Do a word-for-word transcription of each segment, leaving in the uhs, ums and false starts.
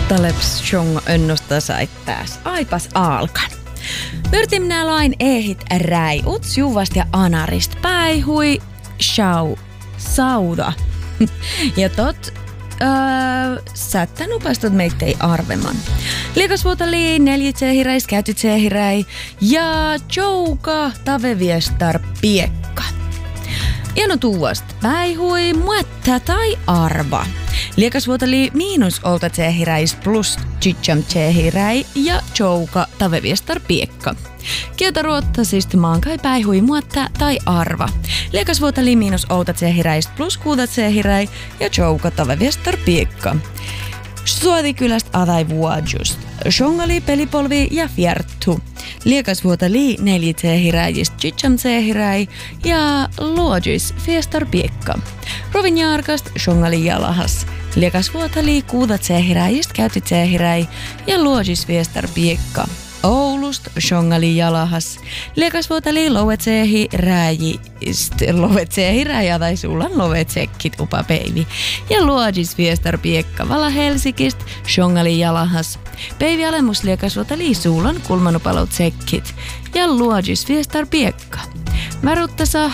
Taleps Shong önnosta saittaas. Aipas alkan. Myrti minä lain ehit räi uts juvast ja anarist päihui shau sauda. Ja tot öö, sättä nupastot meittei arveman. Liekasvuota lii neljitsehiräis käytytsehiräi ja jouka taveviestar piekka. Iano tuuvast päihui muetta tai arva. Liekasvuota lii miinus olta tsehiräis plus chicham tsehiräi ja jouka taveviestar piekka. Kieltä ruottaisesti maankai päihui muetta tai arva. Liekasvuota lii miinus olta tsehiräis plus kuuta tsehiräi ja jouka taveviestar piekka. Suotikylästä adai vuodjust. Shongali pelipolvi ja fjerttu. Liekasvuota lii neljä tsehiräjist chicham tsehiräi ja luodjus fiestar piekka. Rovinjaarkast shongali jalahas. Liekasvuota lii kuuta tsehiräjist käytti tsehiräi ja luodjus fiestar piekka. Oulust shongali jalahas. Liekasvuota lii lovetsehi räjist. Lovetsehi räjä tai sullan lovetsekit upa peivi. Ja luodjis fiestar piekka vala Helsikist shongali jalahas. Peivi alemus liekasvuota lii sullan kulmanupalot sekit. Ja luodjis fiestar piekka. Varuttasa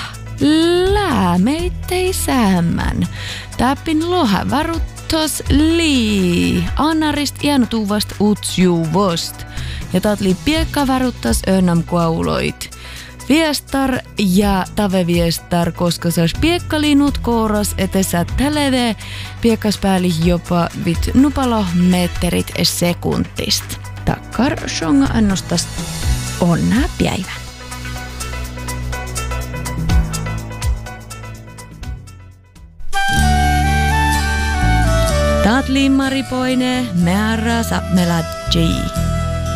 läämeittei säämmän. Täppin loha varuttos lii. Annarist iänutuvast utsjuvost. Ja tatli piekka varuttas önnam kuauloit. Viestar ja taveviestar, koska saas piekkalinut kooras etesä täleve piekkas pääli jopa vit nupalo metterit sekuntist. Takkar shonga annostas onnaa päivän. Tatli maripoine määrä sapmeladji.